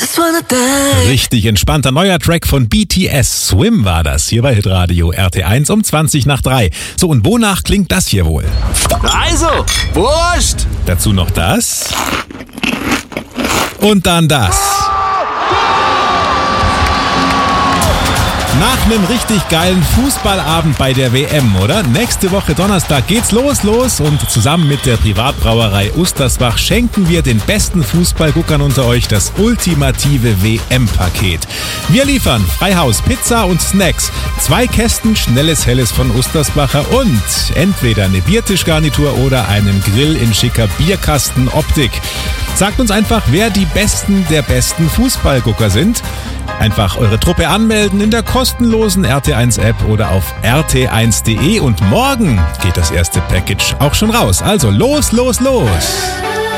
just wanna die. Richtig entspannter neuer Track von BTS. Swim war das, hier bei Hitradio RT1 um 3:20. So, und wonach klingt das hier wohl? Also, Wurst! Dazu noch das. Und dann das. Nach einem richtig geilen Fußballabend bei der WM, oder? Nächste Woche Donnerstag geht's los und zusammen mit der Privatbrauerei Ustersbach schenken wir den besten Fußballguckern unter euch das ultimative WM-Paket. Wir liefern Freihaus, Pizza und Snacks, 2 Kästen schnelles Helles von Ustersbacher und entweder eine Biertischgarnitur oder einen Grill in schicker Bierkastenoptik. Sagt uns einfach, wer die Besten der besten Fußballgucker sind. Einfach eure Truppe anmelden in der kostenlosen RT1-App oder auf rt1.de und morgen geht das erste Package auch schon raus. Also los!